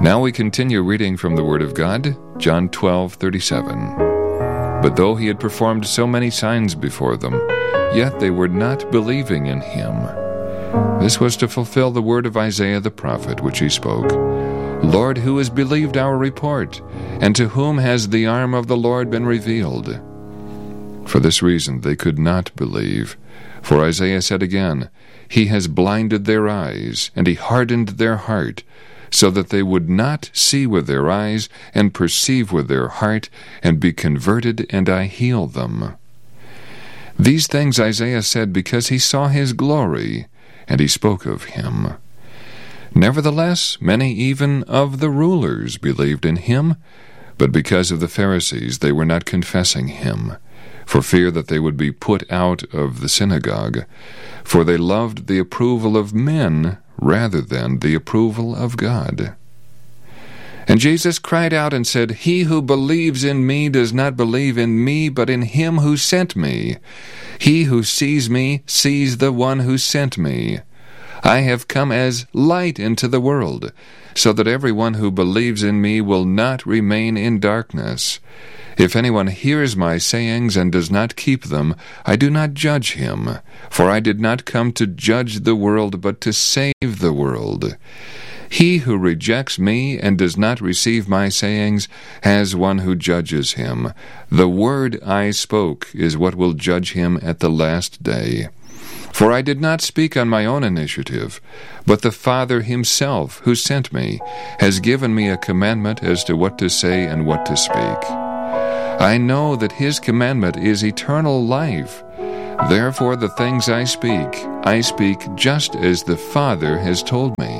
Now we continue reading from the Word of God, John 12:37. But though he had performed so many signs before them, yet they were not believing in him. This was to fulfill the word of Isaiah the prophet, which he spoke. Lord, who has believed our report? And to whom has the arm of the Lord been revealed? For this reason they could not believe. For Isaiah said again, He has blinded their eyes, and he hardened their heart, so that they would not see with their eyes, and perceive with their heart, and be converted, and I heal them. These things Isaiah said because he saw his glory, and he spoke of him. Nevertheless, many even of the rulers believed in him, but because of the Pharisees they were not confessing him, for fear that they would be put out of the synagogue, for they loved the approval of men rather than the approval of God. And Jesus cried out and said, He who believes in me does not believe in me, but in him who sent me. He who sees me sees the one who sent me. I have come as light into the world, so that everyone who believes in me will not remain in darkness. If anyone hears my sayings and does not keep them, I do not judge him, for I did not come to judge the world, but to save the world. He who rejects me and does not receive my sayings has one who judges him. The word I spoke is what will judge him at the last day. For I did not speak on my own initiative, but the Father himself, who sent me, has given me a commandment as to what to say and what to speak. I know that his commandment is eternal life. Therefore the things I speak just as the Father has told me.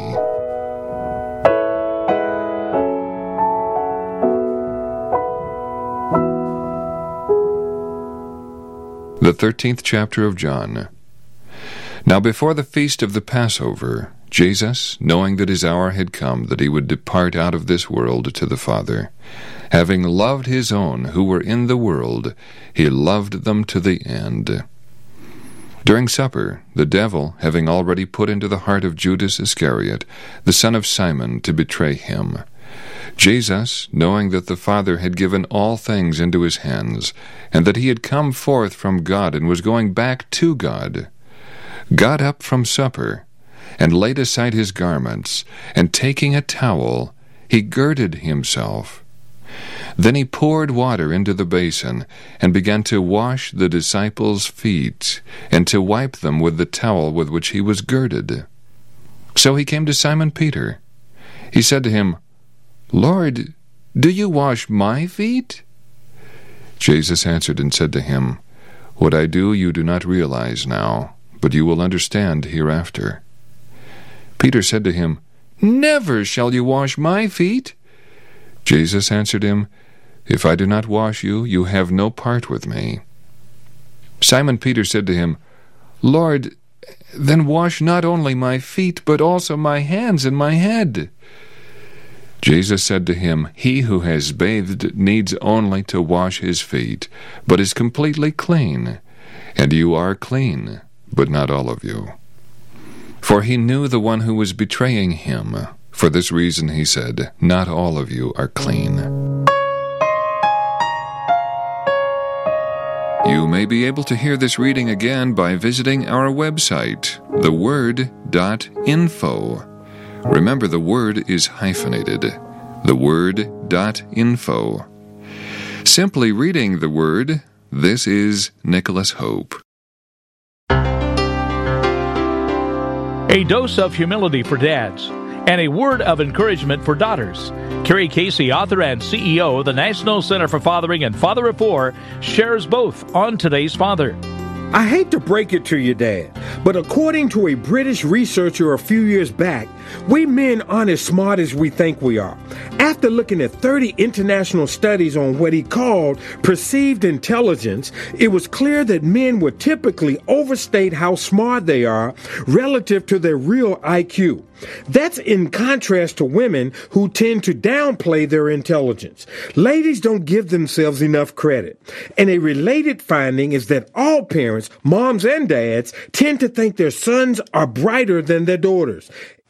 The 13th chapter of John. Now before the feast of the Passover, Jesus, knowing that his hour had come, that he would depart out of this world to the Father, having loved his own who were in the world, he loved them to the end. During supper, the devil, having already put into the heart of Judas Iscariot, the son of Simon, to betray him, Jesus, knowing that the Father had given all things into his hands, and that he had come forth from God and was going back to God, got up from supper, and laid aside his garments, and taking a towel, he girded himself. Then he poured water into the basin, and began to wash the disciples' feet, and to wipe them with the towel with which he was girded. So he came to Simon Peter. He said to him, Lord, do you wash my feet? Jesus answered and said to him, What I do you do not realize now, but you will understand hereafter. Peter said to him, Never shall you wash my feet. Jesus answered him, If I do not wash you, you have no part with me. Simon Peter said to him, Lord, then wash not only my feet, but also my hands and my head. Jesus said to him, He who has bathed needs only to wash his feet, but is completely clean. And you are clean, but not all of you. For he knew the one who was betraying him. For this reason he said, Not all of you are clean. You may be able to hear this reading again by visiting our website, theword.info. Remember, the word is hyphenated. Theword.info. Simply reading the Word, this is Nicholas Hope. A dose of humility for dads, and a word of encouragement for daughters. Carrie Casey, author and CEO of the National Center for Fathering and Father of Four, shares both on today's Father. I hate to break it to you, Dad, but according to a British researcher a few years back, we men aren't as smart as we think we are. After looking at 30 international studies on what he called perceived intelligence, it was clear that men would typically overstate how smart they are relative to their real IQ. That's in contrast to women who tend to downplay their intelligence. Ladies don't give themselves enough credit. And a related finding is that all parents, moms and dads, tend to think their sons are brighter than their daughters.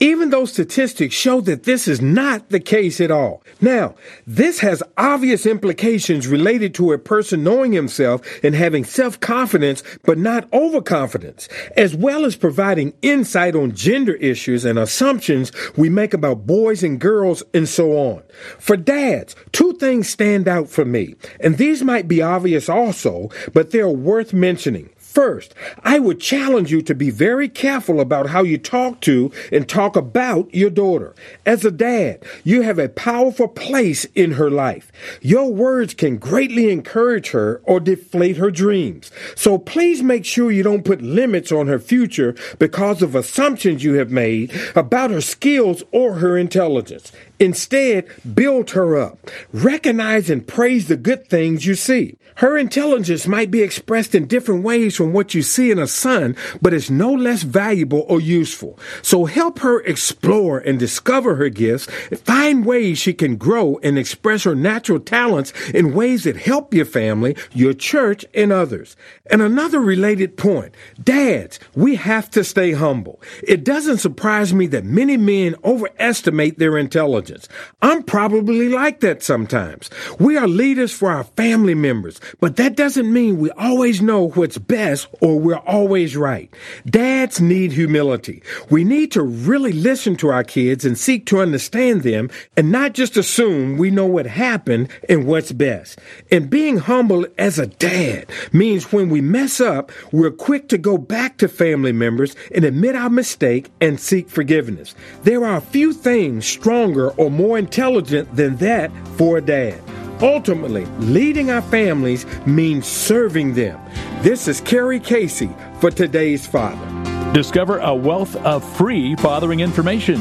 even though statistics show that this is not the case at all. Now, this has obvious implications related to a person knowing himself and having self-confidence but not overconfidence, as well as providing insight on gender issues and assumptions we make about boys and girls and so on. For dads, two things stand out for me, and these might be obvious also, but they're worth mentioning. First, I would challenge you to be very careful about how you talk to and talk about your daughter. As a dad, you have a powerful place in her life. Your words can greatly encourage her or deflate her dreams. So please make sure you don't put limits on her future because of assumptions you have made about her skills or her intelligence. Instead, build her up. Recognize and praise the good things you see. Her intelligence might be expressed in different ways from what you see in a son, but it's no less valuable or useful. So help her explore and discover her gifts, find ways she can grow and express her natural talents in ways that help your family, your church, and others. And another related point, dads, we have to stay humble. It doesn't surprise me that many men overestimate their intelligence. I'm probably like that sometimes. We are leaders for our family members, but that doesn't mean we always know what's best or we're always right. Dads need humility. We need to really listen to our kids and seek to understand them and not just assume we know what happened and what's best. And being humble as a dad means when we mess up, we're quick to go back to family members and admit our mistake and seek forgiveness. There are a few things stronger or more intelligent than that for a dad. Ultimately, leading our families means serving them. This is Kerry Casey for Today's Father. Discover a wealth of free fathering information